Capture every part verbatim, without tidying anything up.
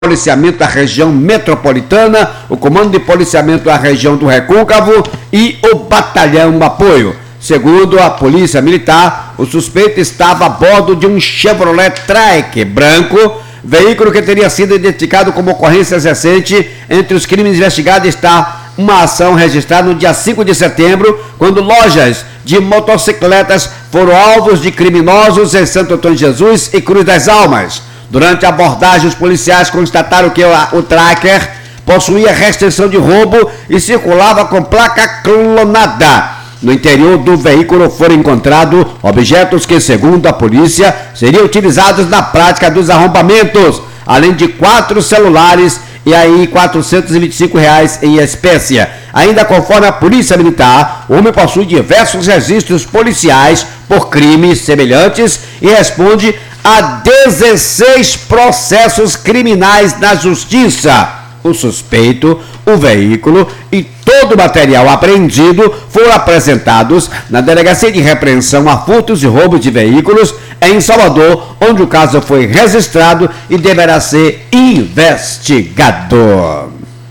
Policiamento da região metropolitana, o Comando de Policiamento da região do Recôncavo e o Batalhão Apoio. Segundo a Polícia Militar, o suspeito estava a bordo de um Chevrolet Tracker branco, veículo que teria sido identificado como ocorrência recente. Entre os crimes investigados está uma ação registrada no dia cinco de setembro, quando lojas de motocicletas foram alvos de criminosos em Santo Antônio de Jesus e Cruz das Almas. Durante a abordagem, os policiais constataram que o, o tracker possuía restrição de roubo e circulava com placa clonada. No interior do veículo foram encontrados objetos que, segundo a polícia, seriam utilizados na prática dos arrombamentos, além de quatro celulares e aí quatrocentos e vinte e cinco reais em espécie. Ainda conforme a Polícia Militar, o homem possui diversos registros policiais por crimes semelhantes e responde a dezesseis processos criminais na Justiça. O suspeito, o veículo e todo o material apreendido foram apresentados na Delegacia de Repreensão a Furtos e Roubos de Veículos em Salvador, onde o caso foi registrado e deverá ser investigado.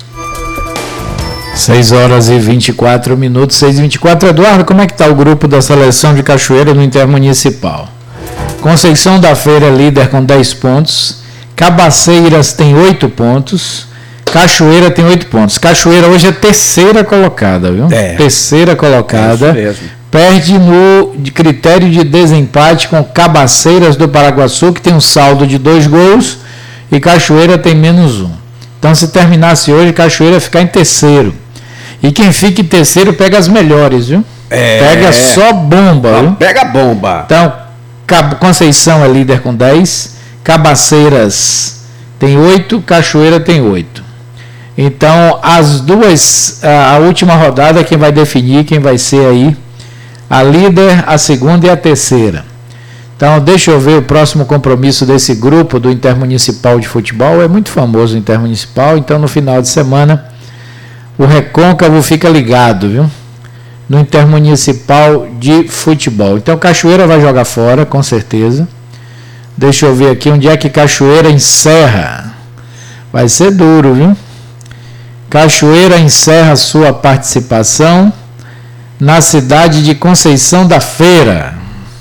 seis horas e vinte e quatro minutos, seis e vinte e quatro. Eduardo, como é que está o grupo da seleção de Cachoeira no Intermunicipal? Conceição da Feira líder com dez pontos, Cabaceiras tem oito pontos, Cachoeira tem oito pontos. Cachoeira hoje é terceira colocada, viu? É. Terceira colocada. É isso mesmo. Perde no de critério de desempate com Cabaceiras do Paraguaçu, que tem um saldo de dois gols, e Cachoeira tem menos um. Então, se terminasse hoje, Cachoeira ficar em terceiro. E quem fica em terceiro pega as melhores, viu? É. Pega só bomba, viu? Pega bomba. Então, Conceição é líder com dez, Cabaceiras tem oito, Cachoeira tem oito. Então, as duas, a última rodada, quem vai definir quem vai ser aí a líder, a segunda e a terceira. Então, deixa eu ver o próximo compromisso desse grupo do Intermunicipal de Futebol. É muito famoso o Intermunicipal, então no final de semana o Recôncavo fica ligado, viu? No Intermunicipal de Futebol. Então, Cachoeira vai jogar fora, com certeza. Deixa eu ver aqui onde é que Cachoeira encerra. Vai ser duro, viu? Cachoeira encerra sua participação na cidade de Conceição da Feira.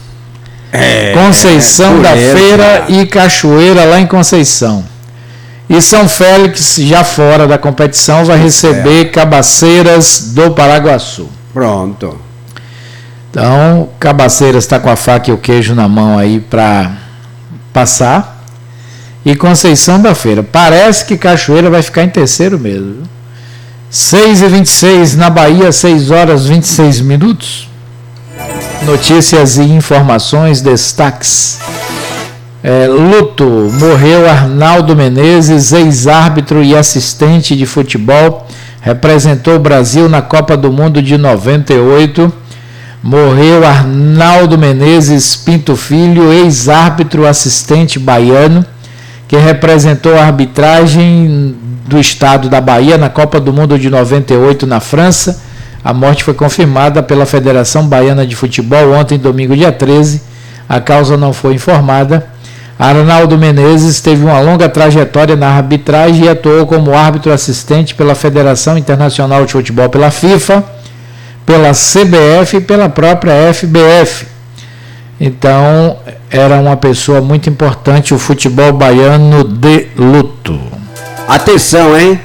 É, Conceição é, da Feira e Cachoeira lá em Conceição. E São Félix, já fora da competição, vai receber Cabaceiras do Paraguaçu. Pronto. Então, Cabaceiras está com a faca e o queijo na mão aí para passar. E Conceição da Feira. Parece que Cachoeira vai ficar em terceiro mesmo. seis e vinte e seis na Bahia, seis horas e vinte e seis minutos. Notícias e informações, destaques. É, luto, morreu Arnaldo Menezes, ex-árbitro e assistente de futebol, representou o Brasil na Copa do Mundo de noventa e oito. Morreu Arnaldo Menezes Pinto Filho, ex-árbitro assistente baiano, que representou a arbitragem do estado da Bahia na Copa do Mundo de noventa e oito na França. A morte foi confirmada pela Federação Baiana de Futebol ontem, domingo, dia treze. A causa não foi informada. Arnaldo Menezes teve uma longa trajetória na arbitragem e atuou como árbitro assistente pela Federação Internacional de Futebol, pela FIFA, pela C B F e pela própria F B F. Então, era uma pessoa muito importante, o futebol baiano de luto. Atenção, hein?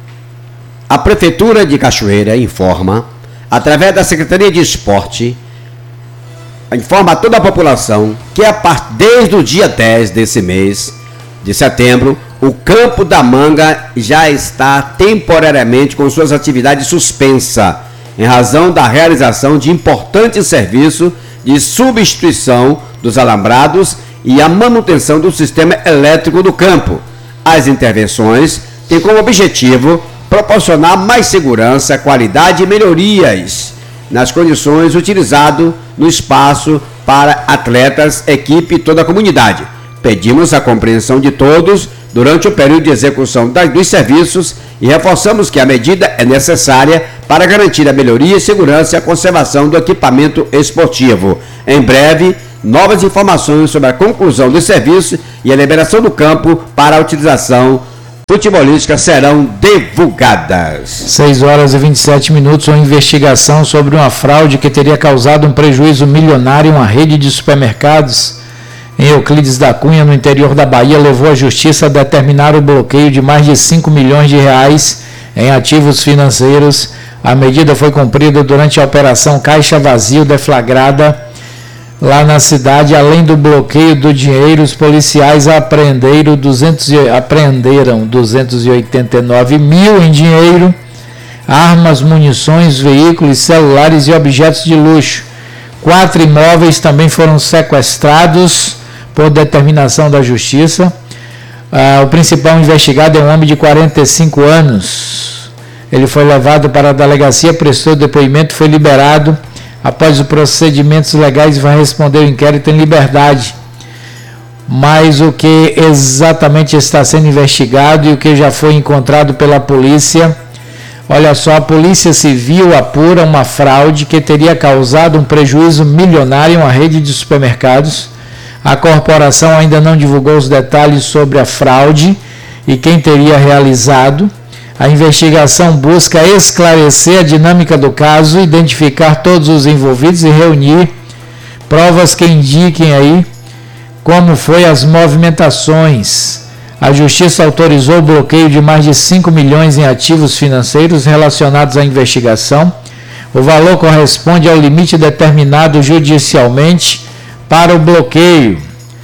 A Prefeitura de Cachoeira informa, através da Secretaria de Esporte, informa a toda a população que a part... desde o dia dez desse mês de setembro, o Campo da Manga já está temporariamente com suas atividades suspensas, em razão da realização de importante serviço de substituição dos alambrados e a manutenção do sistema elétrico do campo. As intervenções têm como objetivo proporcionar mais segurança, qualidade e melhorias nas condições utilizadas no espaço para atletas, equipe e toda a comunidade. Pedimos a compreensão de todos durante o período de execução dos serviços e reforçamos que a medida é necessária para garantir a melhoria, segurança e a conservação do equipamento esportivo. Em breve, novas informações sobre a conclusão do serviço e a liberação do campo para a utilização futebolísticas serão divulgadas. seis horas e vinte e sete minutos, uma investigação sobre uma fraude que teria causado um prejuízo milionário em uma rede de supermercados em Euclides da Cunha, no interior da Bahia, levou a justiça a determinar o bloqueio de mais de cinco milhões de reais em ativos financeiros. A medida foi cumprida durante a operação Caixa Vazio, deflagrada lá na cidade. Além do bloqueio do dinheiro, os policiais apreenderam duzentos, apreenderam duzentos e oitenta e nove mil em dinheiro, armas, munições, veículos, celulares e objetos de luxo. Quatro imóveis também foram sequestrados por determinação da Justiça. Ah, o principal investigado é um homem de quarenta e cinco anos. Ele foi levado para a delegacia, prestou depoimento, foi liberado. Após os procedimentos legais, vai responder o inquérito em liberdade. Mas o que exatamente está sendo investigado e o que já foi encontrado pela polícia? Olha só, a Polícia Civil apura uma fraude que teria causado um prejuízo milionário em uma rede de supermercados. A corporação ainda não divulgou os detalhes sobre a fraude e quem teria realizado. A investigação busca esclarecer a dinâmica do caso, identificar todos os envolvidos e reunir provas que indiquem aí como foi as movimentações. A Justiça autorizou o bloqueio de mais de cinco milhões em ativos financeiros relacionados à investigação. O valor corresponde ao limite determinado judicialmente para o bloqueio.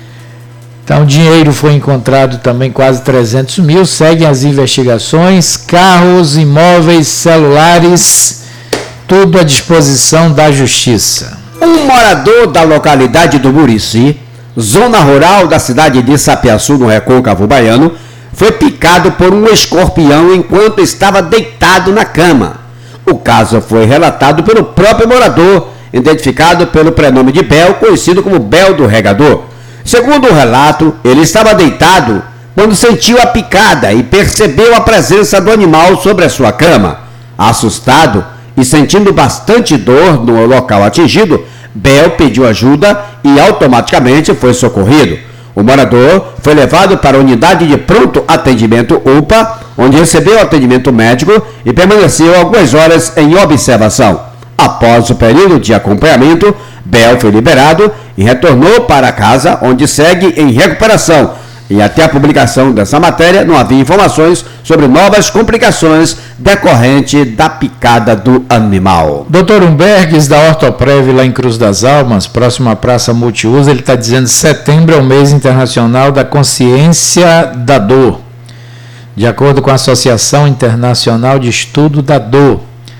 Então, dinheiro foi encontrado também, quase trezentos mil. Seguem as investigações, carros, imóveis, celulares, tudo à disposição da Justiça. Um morador da localidade do Murici, zona rural da cidade de Sapiaçu, no Recôncavo Baiano, foi picado por um escorpião enquanto estava deitado na cama. O caso foi relatado pelo próprio morador, identificado pelo prenome de Bel, conhecido como Bel do Regador. Segundo o relato, ele estava deitado quando sentiu a picada e percebeu a presença do animal sobre a sua cama. Assustado e sentindo bastante dor no local atingido, Bel pediu ajuda e automaticamente foi socorrido. O morador foi levado para a unidade de pronto atendimento U P A, onde recebeu atendimento médico e permaneceu algumas horas em observação. Após o período de acompanhamento, Bel foi liberado e retornou para casa, onde segue em recuperação. E até a publicação dessa matéria não havia informações sobre novas complicações decorrentes da picada do animal. doutor Humbergues, da Ortoprev, lá em Cruz das Almas, próximo à Praça Multiuso, ele está dizendo que setembro é o mês internacional da consciência da dor, de acordo com a Associação Internacional de Estudo da Dor.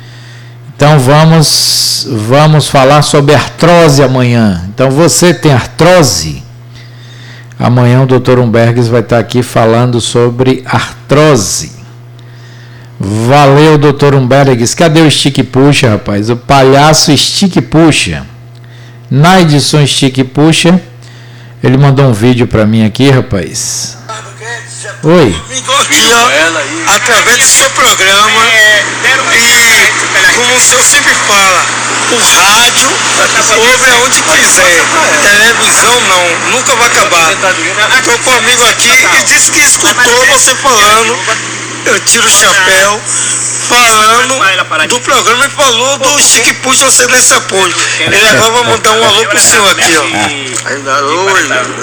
Então vamos, vamos falar sobre artrose amanhã. Então você tem artrose? Amanhã o doutor Humbergues vai estar aqui falando sobre artrose. Valeu, doutor Humbergues. Cadê o Stick Puxa, rapaz? O palhaço Stick Puxa. Naidson Stick Puxa. Ele mandou um vídeo para mim aqui, rapaz. Oi. Ligou aqui, ó, através do seu programa, e como o senhor sempre fala, o rádio ouve aonde quiser, televisão não, nunca vai acabar. Estou com um amigo aqui e disse que escutou você falando, eu tiro o chapéu, falando do programa e falou do Chique Puxa, você desse apoio. Ele agora vai mandar um alô pro senhor aqui, ó. Alô,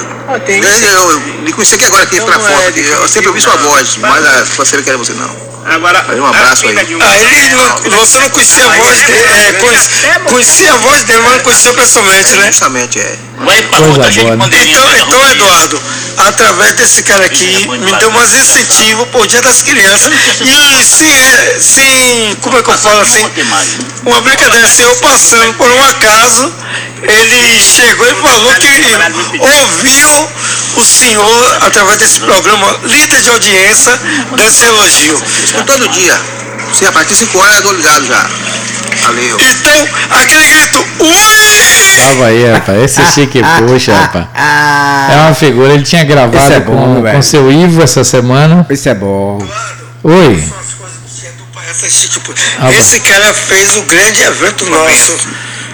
eu conheci aqui agora aqui pela foto aqui. Eu sempre ouvi sua voz, mas você não quer você não. Agora, um abraço aí. Ah, ele não, você não conhecia a voz dele, é, conhecia, conhecia a voz dele, mas não conhecia pessoalmente, né? Justamente, é. Então, então, Eduardo, através desse cara aqui, me deu mais incentivo por Dia das Crianças. E sem, sem, como é que eu falo assim, uma brincadeira assim, eu passando por um acaso, ele chegou e falou que ouviu o senhor, através desse programa, líder de audiência, desse elogio. Todo dia. Sim, a partir de cinco horas eu tô ligado já. Valeu. Então, aquele grito, ui! Tava aí, rapaz. Esse Chique Puxa, rapaz. É uma figura. Ele tinha gravado é bom, com, com seu Ivo essa semana. Isso é bom. Oi. Esse cara fez um grande evento nosso.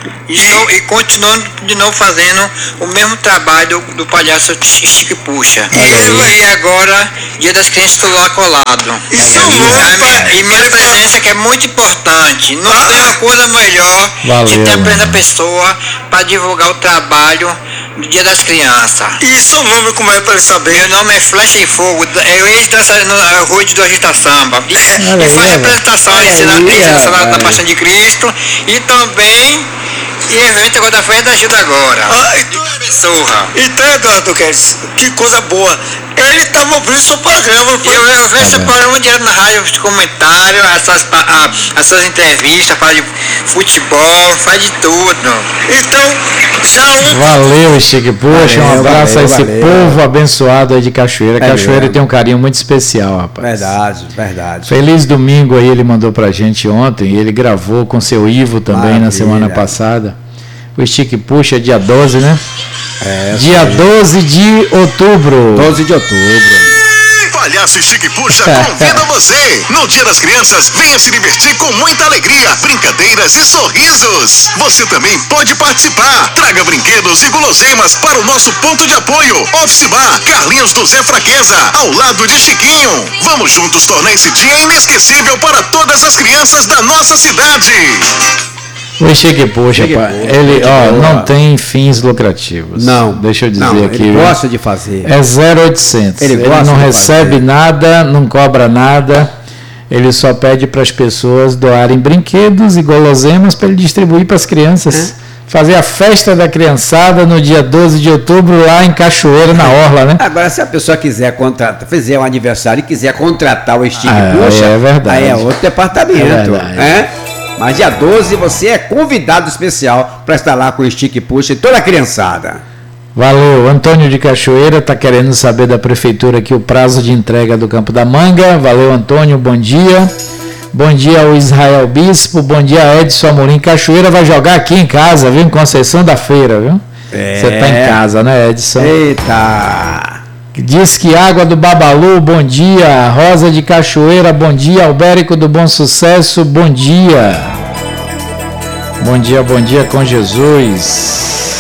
E, no, e continuando de novo fazendo o mesmo trabalho do, do palhaço Chique Puxa. E, e agora, Dia das Crianças, estou lá colado. Isso e, é minha, e minha presença que é muito importante. Não ah. tem uma coisa melhor Valeu, de ter a plena pessoa para divulgar o trabalho do Dia das Crianças. E seu nome, como é para ele saber? Meu nome é Flecha e Fogo, eu ex-dança no Rua do Agita Samba. E, e faz apresentações na, na Paixão de Cristo e também e evento agora da festa da Gilda agora. Ah, então, Sorra. Então, Eduardo Guedes, que coisa boa. Ele estava ouvindo seu programa. Foi... Eu, eu vejo seu programa direto na rádio, os comentários, as suas, a, as suas entrevistas, faz de futebol, faz de tudo. Então, já um... Valeu, Chique Puxa, um abraço valeu, a esse valeu. povo abençoado aí de Cachoeira. É Cachoeira mesmo. Tem um carinho muito especial, rapaz. Verdade, verdade. Feliz domingo aí, ele mandou pra gente ontem, ele gravou com seu Ivo também Maravilha. na semana passada. O Chique Puxa, dia doze, né? É, dia sim. doze de outubro. doze de outubro. Palhaço Chique Puxa convida você. No Dia das Crianças, venha se divertir com muita alegria, brincadeiras e sorrisos. Você também pode participar. Traga brinquedos e guloseimas para o nosso ponto de apoio. Office Bar, Carlinhos do Zé Fraqueza, ao lado de Chiquinho. Vamos juntos tornar esse dia inesquecível para todas as crianças da nossa cidade. O Chique Puxa, Chique pá, Puxa, ele ó, boa. não tem fins lucrativos. Não. Deixa eu dizer não, aqui. Ele gosta de fazer. É zero oitocentos. Ele, ele gosta não de recebe fazer. nada, não cobra nada. Ele só pede para as pessoas doarem brinquedos e guloseimas para ele distribuir para as crianças. É. Fazer a festa da criançada no dia doze de outubro lá em Cachoeira, na Orla, né? Agora, se a pessoa quiser contratar, fizer um aniversário e quiser contratar o Chique ah, Puxa, é verdade. aí é outro departamento. É verdade. É? Mas dia doze você é convidado especial para estar lá com o Chique Puxa e toda a criançada. Valeu. Antônio de Cachoeira está querendo saber da prefeitura aqui o prazo de entrega do Campo da Manga. Valeu, Antônio. Bom dia. Bom dia ao Israel Bispo. Bom dia, Edson Amorim. Cachoeira vai jogar aqui em casa, viu? Em Conceição da Feira, viu? É. Você está em casa, né, Edson? Eita! Diz que Água do Babalu, bom dia. Rosa de Cachoeira, bom dia. Albérico do Bom Sucesso, bom dia. Bom dia, bom dia com Jesus.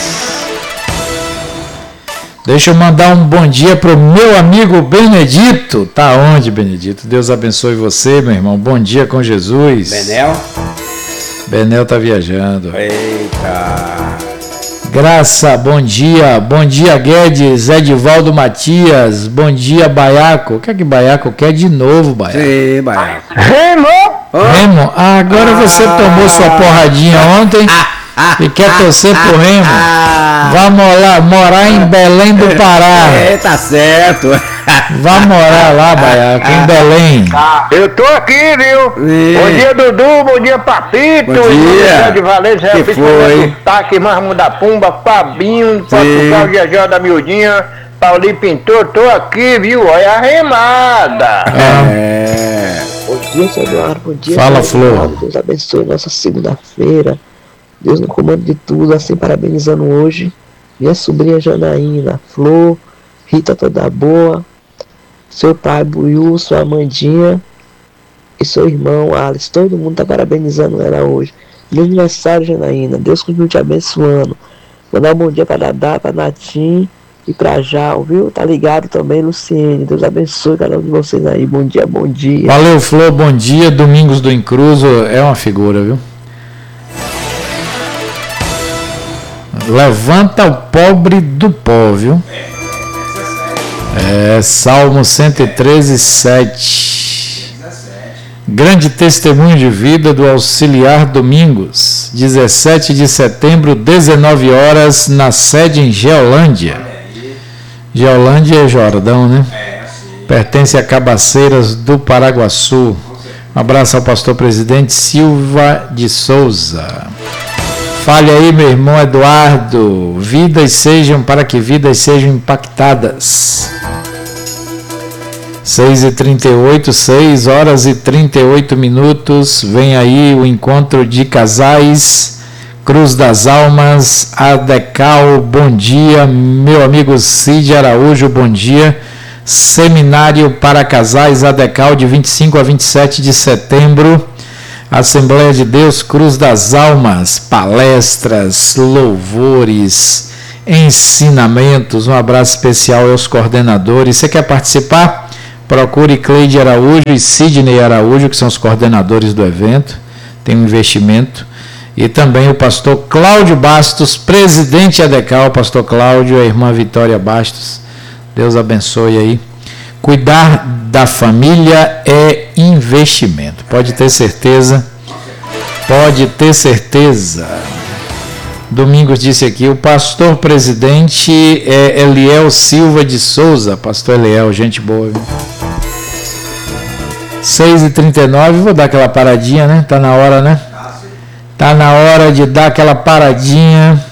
Deixa eu mandar um bom dia pro meu amigo Benedito. Tá onde, Benedito? Deus abençoe você, meu irmão. Bom dia com Jesus. Benel? Benel tá viajando. Eita! Graça, bom dia. Bom dia, Guedes, Edivaldo Matias. Bom dia, Baiaco. O que é que Baiaco quer de novo, Baiaco? Sim, Baiaco. Remo! Oh. Remo, ah, agora ah. você tomou sua porradinha ontem ah. e quer torcer pro Remo. Ah. Vai morar, morar em Belém do Pará. É, tá certo. Vai morar lá, Baiaco, em Belém. Eu tô aqui, viu? Sim. Bom dia, Dudu. Bom dia, Papito. Bom dia. De Valência, que foi? Taque, Marmo da Pumba, Fabinho, Portugal, Viajão da Miudinha, Paulinho Pintor. Tô aqui, viu? Olha a remada. É. Bom dia, seu Eduardo. Bom dia. Fala, Flor. Eduardo. Deus abençoe nossa segunda-feira. Deus no comando de tudo. Assim, parabenizando hoje minha sobrinha Janaína, Flor, Rita Toda Boa, seu pai Buiu, sua Amandinha e seu irmão Alice. Todo mundo tá parabenizando ela hoje. Meu aniversário, Janaína. Deus continue te abençoando. Mandar um bom dia pra Dadá, pra Natim e pra Jal, viu? Tá ligado também, Luciene. Deus abençoe cada um de vocês aí. Bom dia, bom dia. Valeu, Flor. Bom dia. Domingos do Incruso é uma figura, viu? Levanta o pobre do pó, viu? É, Salmo cento e treze, sete. Grande testemunho de vida do Auxiliar Domingos, dezessete de setembro, dezenove horas, na sede em Geolândia. Geolândia é Jordão, né? Pertence a Cabaceiras do Paraguaçu. Um abraço ao pastor presidente Silva de Souza. Fale aí, meu irmão Eduardo. Vidas sejam, para que vidas sejam impactadas. seis e trinta e oito, seis horas e trinta e oito minutos. Vem aí o encontro de casais Cruz das Almas, Adecal, bom dia. Meu amigo Cid Araújo, bom dia. Seminário para casais Adecal de vinte e cinco a vinte e sete de setembro. Assembleia de Deus, Cruz das Almas, palestras, louvores, ensinamentos. Um abraço especial aos coordenadores. Você quer participar? Procure Cleide Araújo e Sidney Araújo, que são os coordenadores do evento. Tem um investimento. E também o pastor Cláudio Bastos, presidente A D E C A L, o pastor Cláudio e a irmã Vitória Bastos. Deus abençoe aí. Cuidar da família é investimento. Pode ter certeza. Pode ter certeza. Domingos disse aqui, o pastor presidente é Eliel Silva de Souza. Pastor Eliel, gente boa. Viu? seis e trinta e nove, vou dar aquela paradinha, né? Tá na hora, né? Tá na hora de dar aquela paradinha.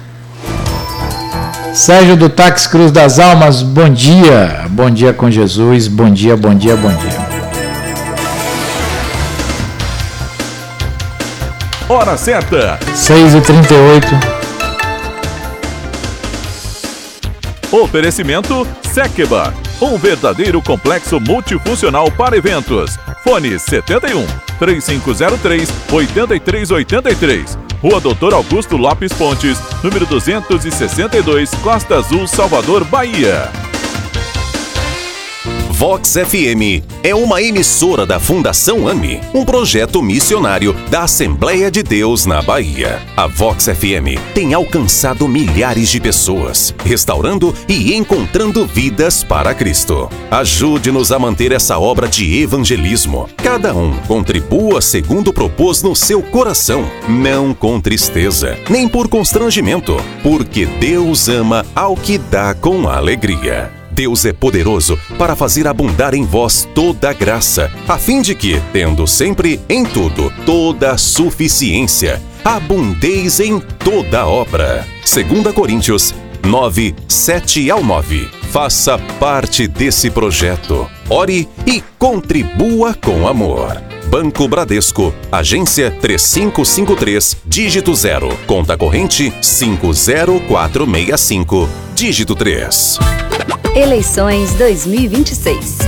Sérgio do Táxi Cruz das Almas, bom dia. Bom dia com Jesus, bom dia, bom dia, bom dia. Hora certa. seis e trinta e oito. Oferecimento Sekeba, um verdadeiro complexo multifuncional para eventos. Fone setenta e um, três cinco zero três, oito três oito três. Rua Doutor Augusto Lopes Pontes, número duzentos e sessenta e dois, Costa Azul, Salvador, Bahia. Vox F M é uma emissora da Fundação AMI, um projeto missionário da Assembleia de Deus na Bahia. A Vox F M tem alcançado milhares de pessoas, restaurando e encontrando vidas para Cristo. Ajude-nos a manter essa obra de evangelismo. Cada um contribua segundo propôs no seu coração, não com tristeza, nem por constrangimento, porque Deus ama ao que dá com alegria. Deus é poderoso para fazer abundar em vós toda a graça, a fim de que, tendo sempre em tudo toda a suficiência, abundeis em toda obra. Segunda Coríntios nove, sete ao nove. Faça parte desse projeto. Ore e contribua com amor. Banco Bradesco, agência três cinco cinco três, dígito zero, conta corrente cinco zero quatro seis cinco, dígito três. Eleições dois mil e vinte e seis.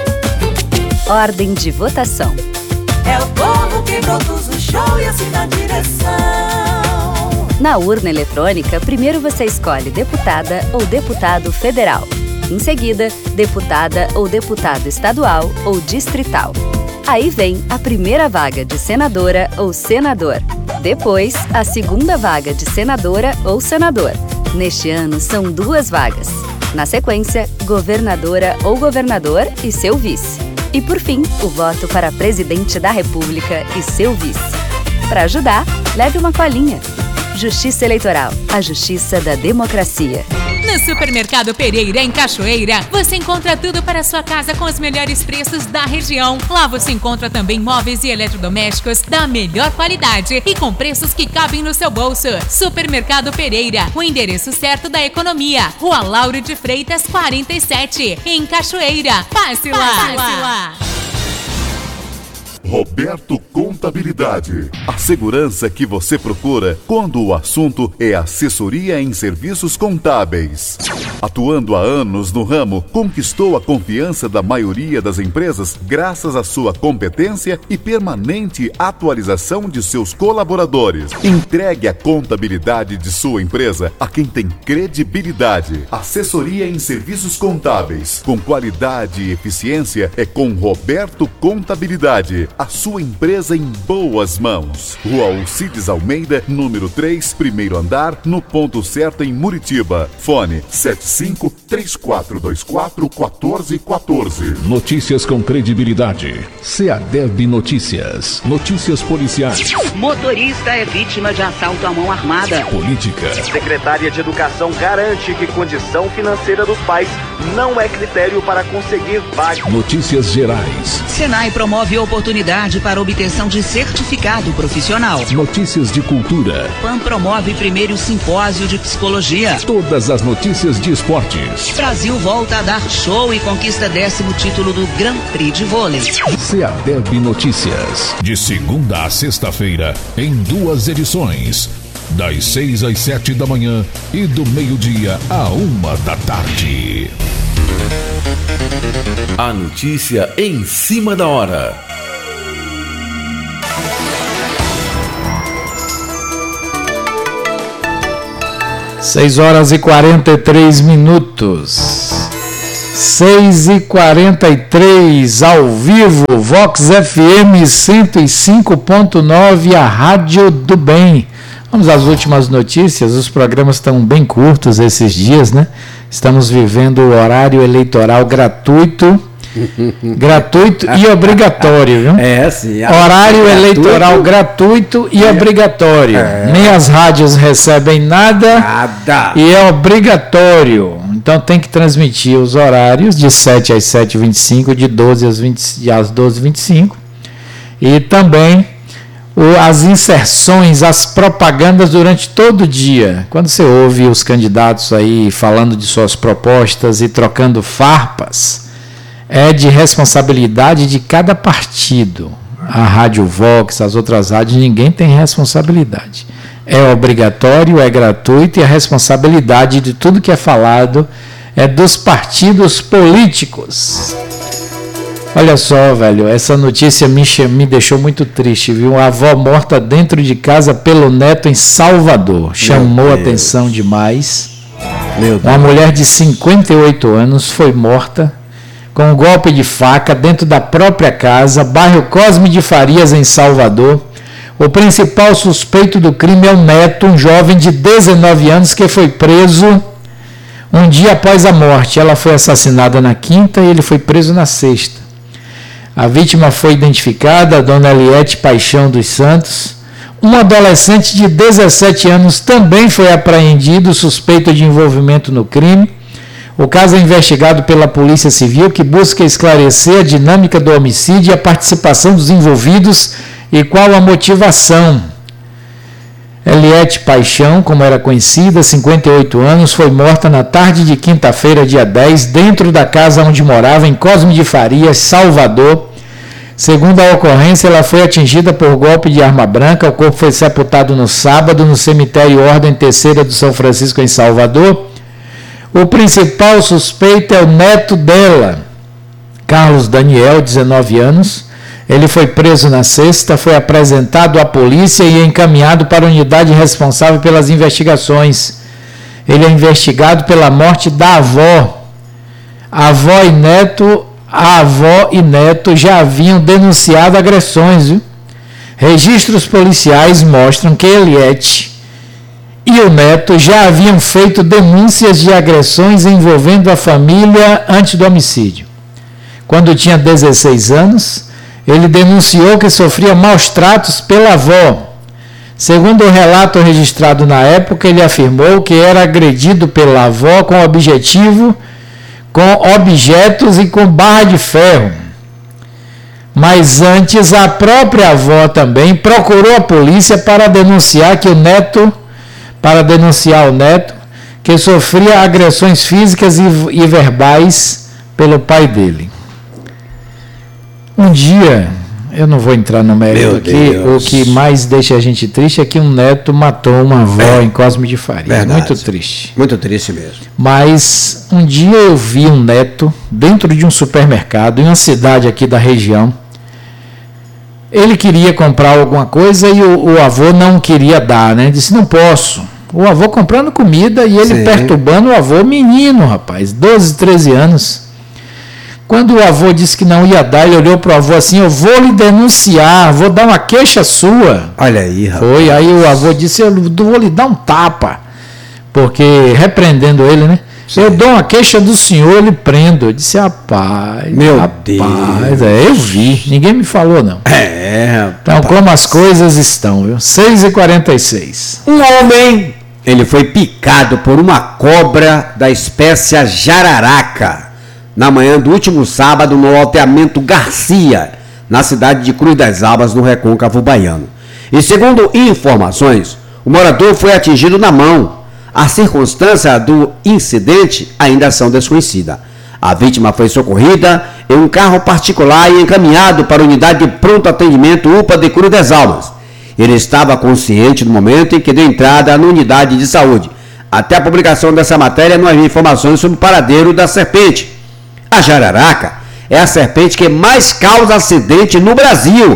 Ordem de votação. É o povo que produz o show e assina a direção. Na urna eletrônica, primeiro você escolhe deputada ou deputado federal. Em seguida, deputada ou deputado estadual ou distrital. Aí vem a primeira vaga de senadora ou senador. Depois, a segunda vaga de senadora ou senador. Neste ano, são duas vagas. Na sequência, governadora ou governador e seu vice. E por fim, o voto para presidente da República e seu vice. Para ajudar, leve uma colinha. Justiça Eleitoral, a justiça da democracia. No Supermercado Pereira, em Cachoeira, você encontra tudo para sua casa com os melhores preços da região. Lá você encontra também móveis e eletrodomésticos da melhor qualidade e com preços que cabem no seu bolso. Supermercado Pereira, o endereço certo da economia. Rua Lauro de Freitas, quarenta e sete, em Cachoeira. Passe lá! Passe lá. Roberto Contabilidade. A segurança que você procura quando o assunto é assessoria em serviços contábeis. Atuando há anos no ramo, conquistou a confiança da maioria das empresas graças à sua competência e permanente atualização de seus colaboradores. Entregue a contabilidade de sua empresa a quem tem credibilidade. Assessoria em serviços contábeis, com qualidade e eficiência, é com Roberto Contabilidade. A sua empresa em boas mãos. Rua Alcides Almeida, número três, primeiro andar, no ponto certo em Muritiba. Fone sete cinco, três quatro dois quatro, um quatro um quatro. Notícias com credibilidade. SEADEB Notícias. Notícias policiais. Motorista é vítima de assalto à mão armada. Política. Secretária de Educação garante que condição financeira dos pais não é critério para conseguir vaga. Notícias gerais. Senai promove oportunidade para obtenção de certificado profissional. Notícias de cultura. P A N promove primeiro simpósio de psicologia. Todas as notícias de esportes. Brasil volta a dar show e conquista décimo título do Grand Prix de vôlei. SEADEB Notícias. De segunda a sexta-feira, em duas edições. Das seis às sete da manhã e do meio-dia à uma da tarde. A notícia em cima da hora. seis horas e quarenta e três minutos. seis e quarenta e três, ao vivo, Vox F M cento e cinco ponto nove, a Rádio do Bem. Vamos às últimas notícias. Os programas estão bem curtos esses dias, né? Estamos vivendo o horário eleitoral gratuito. Gratuito e obrigatório, viu? É, sim. Horário gratuito. Eleitoral gratuito e é. obrigatório. É. Nem as rádios recebem nada, nada. E é obrigatório. Então tem que transmitir os horários de sete às sete e vinte e cinco, de doze às, vinte, às doze e vinte e cinco. E também o, as inserções, as propagandas durante todo o dia. Quando você ouve os candidatos aí falando de suas propostas e trocando farpas, é de responsabilidade de cada partido. A Rádio Vox, as outras rádios, ninguém tem responsabilidade. É obrigatório, é gratuito e a responsabilidade de tudo que é falado é dos partidos políticos. Olha só, velho, essa notícia me, me deixou muito triste, viu? A avó morta dentro de casa pelo neto em Salvador. Chamou a atenção demais. Meu Deus. Uma mulher de cinquenta e oito anos foi morta com um golpe de faca dentro da própria casa, bairro Cosme de Farias, em Salvador. O principal suspeito do crime é o neto, um jovem de dezenove anos que foi preso um dia após a morte. Ela foi assassinada na quinta e ele foi preso na sexta. A vítima foi identificada, a dona Eliette Paixão dos Santos. Um adolescente de dezessete anos também foi apreendido, suspeito de envolvimento no crime. O caso é investigado pela Polícia Civil, que busca esclarecer a dinâmica do homicídio e a participação dos envolvidos e qual a motivação. Eliette Paixão, como era conhecida, cinquenta e oito anos, foi morta na tarde de quinta-feira, dia dez, dentro da casa onde morava, em Cosme de Farias, Salvador. Segundo a ocorrência, ela foi atingida por golpe de arma branca. O corpo foi sepultado no sábado no cemitério Ordem Terceira do São Francisco, em Salvador. O principal suspeito é o neto dela, Carlos Daniel, dezenove anos. Ele foi preso na sexta, foi apresentado à polícia e encaminhado para a unidade responsável pelas investigações. Ele é investigado pela morte da avó. A avó e neto, a avó e neto já haviam denunciado agressões, viu? Registros policiais mostram que Eliette e o neto já haviam feito denúncias de agressões envolvendo a família antes do homicídio. Quando tinha dezesseis anos, ele denunciou que sofria maus tratos pela avó. Segundo o relato registrado na época, ele afirmou que era agredido pela avó com objetivo, com objetos e com barra de ferro. Mas antes, a própria avó também procurou a polícia para denunciar que o neto para denunciar o neto, que sofria agressões físicas e, e verbais pelo pai dele. Um dia, eu não vou entrar no mérito aqui, Deus. O que mais deixa a gente triste é que um neto matou uma avó é. em Cosme de Farias. Verdade. Muito triste. Muito triste mesmo. Mas um dia eu vi um neto dentro de um supermercado, em uma cidade aqui da região. Ele queria comprar alguma coisa e o, o avô não queria dar, né? Disse, não posso. O avô comprando comida e ele Sim. perturbando o avô, menino, rapaz, doze, treze anos. Quando o avô disse que não ia dar, ele olhou para o avô assim, eu vou lhe denunciar, vou dar uma queixa sua. Olha aí, rapaz. Foi, aí o avô disse, eu vou lhe dar um tapa, porque repreendendo ele, né? Sim. Eu dou uma queixa do senhor, ele prendo. Eu disse, rapaz, meu rapaz, Deus. É, eu vi, ninguém me falou não. É, rapaz. Então, como as coisas estão, viu? seis e quarenta e seis. Um homem, ele foi picado por uma cobra da espécie jararaca na manhã do último sábado no loteamento Garcia, na cidade de Cruz das Almas, no Recôncavo Baiano. E segundo informações, o morador foi atingido na mão. As circunstâncias do incidente ainda são desconhecidas. A vítima foi socorrida em um carro particular e encaminhado para a unidade de pronto atendimento U P A de Cruz das Almas. Ele estava consciente no momento em que deu entrada na unidade de saúde. Até a publicação dessa matéria não havia informações sobre o paradeiro da serpente. A jararaca é a serpente que mais causa acidente no Brasil,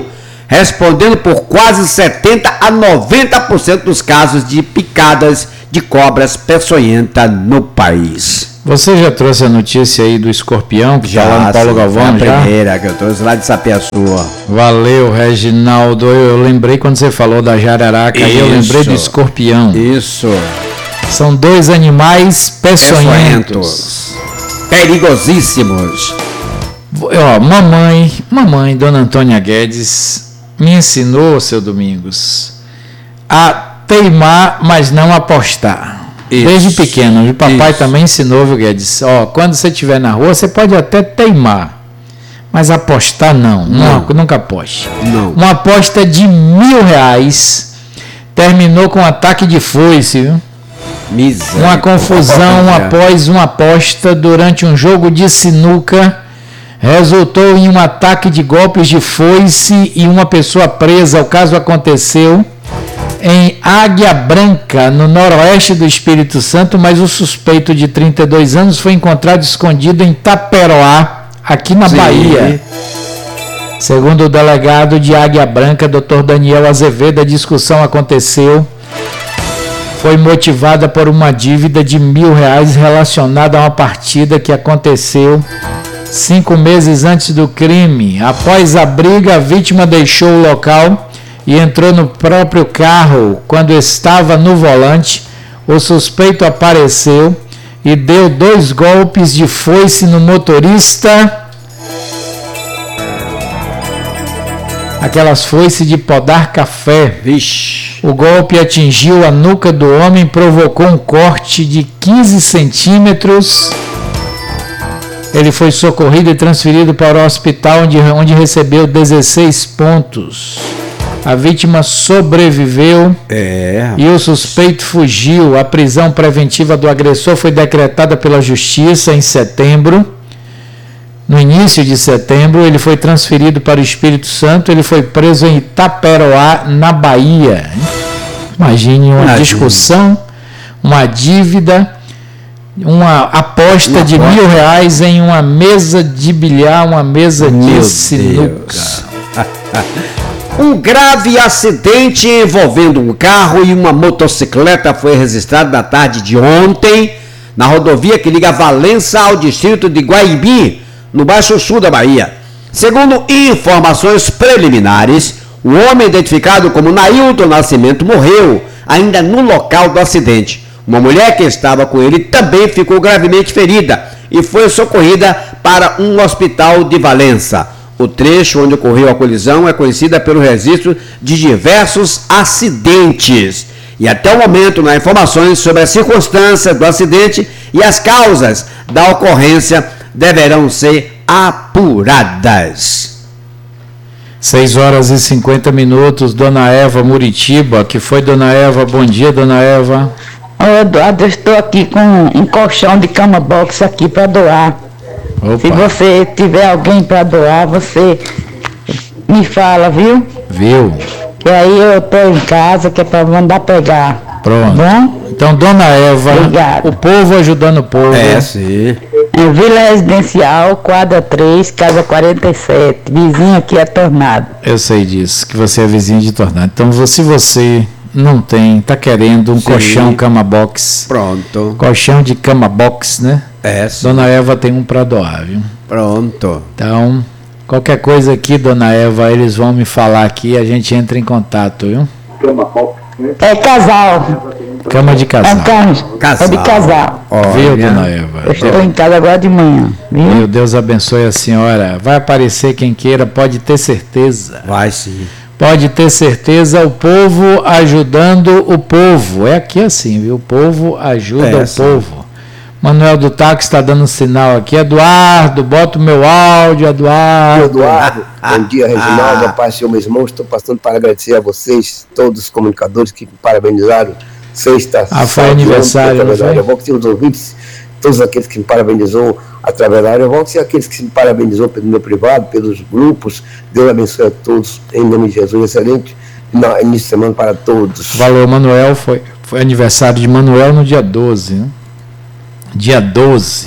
respondendo por quase setenta a noventa por cento dos casos de picadas de cobras peçonhentas no país. Você já trouxe a notícia aí do escorpião que já, tá lá no Paulo Galvão? A já? primeira que eu trouxe lá de Sapiaçua. Valeu, Reginaldo. Eu, eu lembrei quando você falou da jararaca, aí eu lembrei do escorpião. Isso. São dois animais peçonhentos. Perigosíssimos. Ó, mamãe, mamãe, dona Antônia Guedes, me ensinou, seu Domingos, a teimar, mas não apostar. Isso. Desde pequeno, e papai Isso. também ensinou, viu, Guedes? Ó, quando você estiver na rua, você pode até teimar, mas apostar não, não. não nunca aposte. Não. Uma aposta de mil reais terminou com um ataque de foice, viu? Uma confusão após uma aposta durante um jogo de sinuca resultou em um ataque de golpes de foice e uma pessoa presa. O caso aconteceu em Águia Branca, no noroeste do Espírito Santo, mas o suspeito de trinta e dois anos foi encontrado escondido em Taperoá, aqui na Sim. Bahia. Segundo o delegado de Águia Branca, doutor Daniel Azevedo, a discussão aconteceu, foi motivada por uma dívida de mil reais relacionada a uma partida que aconteceu cinco meses antes do crime. Após a briga, a vítima deixou o local e entrou no próprio carro. Quando estava no volante, o suspeito apareceu e deu dois golpes de foice no motorista. Aquelas foices de podar café. Vixe. O golpe atingiu a nuca do homem, provocou um corte de quinze centímetros. Ele foi socorrido e transferido para o hospital, onde, onde recebeu dezesseis pontos. A vítima sobreviveu é. e o suspeito fugiu. A prisão preventiva do agressor foi decretada pela Justiça em setembro. No início de setembro, ele foi transferido para o Espírito Santo. Ele foi preso em Itaperoá, na Bahia. Imagine uma Imagine. discussão, uma dívida, uma aposta uma de aposta. mil reais em uma mesa de bilhar, uma mesa Meu de sinuca. Um grave acidente envolvendo um carro e uma motocicleta foi registrado na tarde de ontem na rodovia que liga Valença ao distrito de Guaibi, no Baixo Sul da Bahia. Segundo informações preliminares, o homem identificado como Nailton Nascimento morreu ainda no local do acidente. Uma mulher que estava com ele também ficou gravemente ferida e foi socorrida para um hospital de Valença. O trecho onde ocorreu a colisão é conhecida pelo registro de diversos acidentes. E até o momento não há informações sobre as circunstâncias do acidente e as causas da ocorrência deverão ser apuradas. seis horas e cinquenta minutos, Dona Eva Muritiba, que foi Dona Eva, bom dia, Dona Eva. Ô Eduardo, eu estou aqui com um colchão de cama box aqui para doar. Opa. Se você tiver alguém para doar, você me fala, viu? Viu? E aí eu estou em casa, que é para mandar pegar. Pronto. Bom? Então, Dona Eva, Obrigado. O povo ajudando o povo. É, sim. É Vila Residencial, quadra três, casa quarenta e sete, vizinho aqui é Tornado. Eu sei disso, que você é vizinho de Tornado. Então, se você não tem, tá querendo um sim. colchão cama box. Pronto. Colchão de cama box, né? É, sim. Dona Eva tem um para doar, viu? Pronto. Então, qualquer coisa aqui, Dona Eva, eles vão me falar aqui, a gente entra em contato, viu? Cama box, né? É casal. Cama de casal. É, casal. É de casal. Olha. Viu, Dona Eva? Eu estou em casa agora de manhã, viu? Meu Deus abençoe a senhora. Vai aparecer quem queira, pode ter certeza. Vai sim. Pode ter certeza, o povo ajudando o povo. É aqui assim, viu? O povo ajuda é, o sim. povo. Manuel do Táxi está dando sinal aqui. Eduardo, bota o meu áudio, Eduardo. Eduardo, bom dia, Reginaldo, a paz, Senhor, meus irmãos. Estou passando para agradecer a vocês, todos os comunicadores que me parabenizaram. Sexta, ah, foi aniversário, não foi? Eu vou ser os ouvintes, todos aqueles que me parabenizou através da área, eu vou ser aqueles que me parabenizou pelo meu privado, pelos grupos. Deus abençoe a todos, em nome de Jesus. Excelente início de semana para todos. Valeu, Manuel. Foi, foi aniversário de Manuel no dia doze, né? Dia doze.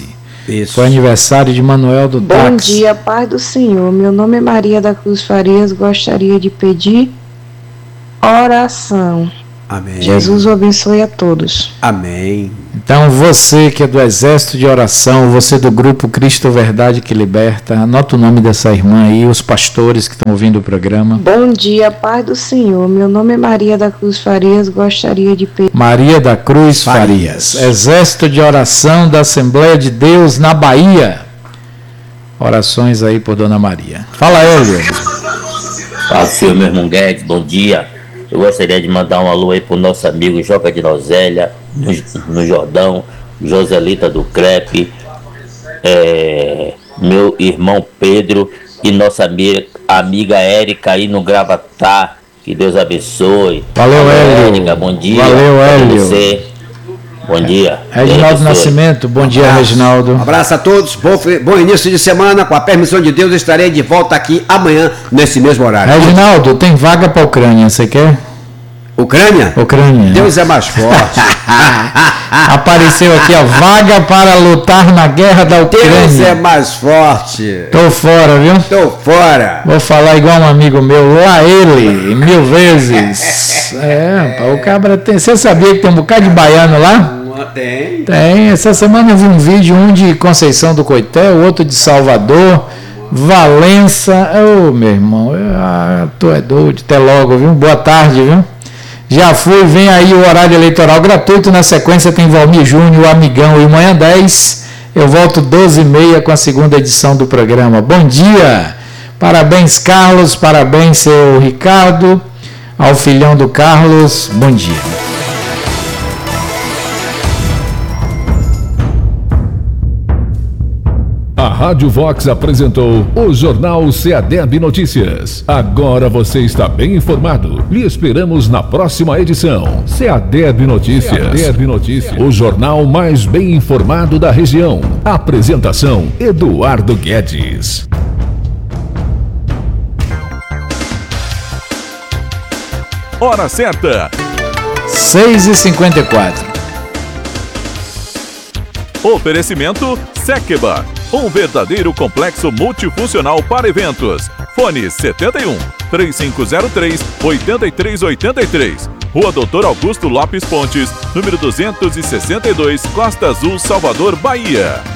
Isso. Foi aniversário de Manuel do Bom Táxi. dia, paz do Senhor. Meu nome é Maria da Cruz Farias. Gostaria de pedir oração. Amém. Jesus o abençoe a todos. Amém. Então você que é do Exército de Oração, você do grupo Cristo Verdade que Liberta, anota o nome dessa irmã aí, os pastores que estão ouvindo o programa. Bom dia, paz do Senhor. Meu nome é Maria da Cruz Farias. Gostaria de pedir... Maria da Cruz Farias, Farias. Exército de Oração da Assembleia de Deus na Bahia. Orações aí por Dona Maria. Fala, Hélio. Fala, filho, meu irmão Guedes, bom dia. Eu gostaria de mandar um alô aí pro nosso amigo Joca de Nosélia, no, no Jordão, Joselita do Crepe, é, meu irmão Pedro e nossa amiga, amiga Érica aí no Gravatá. Que Deus abençoe. Valeu, Hélio. Érica, bom dia. Valeu, Hélio. Você. Bom dia. Reginaldo Nascimento, bom dia, abraço. Reginaldo. Um abraço a todos, bom, bom início de semana. Com a permissão de Deus, estarei de volta aqui amanhã, nesse mesmo horário. Reginaldo, tem vaga para a Ucrânia, você quer? Ucrânia? Ucrânia. Deus é mais forte. Apareceu aqui, ó, vaga para lutar na guerra da Ucrânia. Deus é mais forte. Tô fora, viu? Tô fora. Vou falar igual um amigo meu, lá ele, mil vezes. É, o cabra tem. Você sabia que tem um bocado de baiano lá? Tem. Tem. Essa semana eu vi um vídeo, um de Conceição do Coité, o outro de Salvador, Valença. Ô, oh, meu irmão, ah, tu é doido. Até logo, viu? Boa tarde, viu? Já fui, vem aí o horário eleitoral gratuito. Na sequência tem Valmir Júnior, o Amigão e o Manhã dez. Eu volto doze e meia com a segunda edição do programa. Bom dia! Parabéns, Carlos. Parabéns, seu Ricardo. Ao filhão do Carlos, bom dia. A Rádio Vox apresentou o Jornal Ceadeb Notícias. Agora você está bem informado. Lhe esperamos na próxima edição. Ceadeb Notícias. Ceadeb Notícias. O jornal mais bem informado da região. Apresentação: Eduardo Guedes. Hora certa. seis e cinquenta e quatro. Oferecimento Sekeba, um verdadeiro complexo multifuncional para eventos. Fone setenta e um, três cinco zero três, oito três oito três. Rua Doutor Augusto Lopes Pontes, número duzentos e sessenta e dois, Costa Azul, Salvador, Bahia.